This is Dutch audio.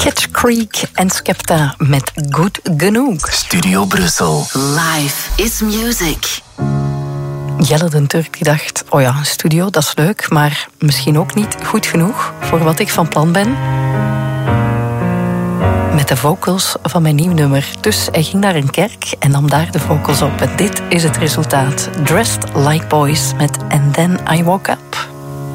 Catch Creek en Skepta met Goed Genoeg. Studio Brussel. Life is music. Jelle den Turk die dacht, oh ja, een studio, dat is leuk, maar misschien ook niet goed genoeg voor wat ik van plan ben. Met de vocals van mijn nieuw nummer. Dus hij ging naar een kerk en nam daar de vocals op. En dit is het resultaat. Dressed Like Boys met And Then I Woke Up.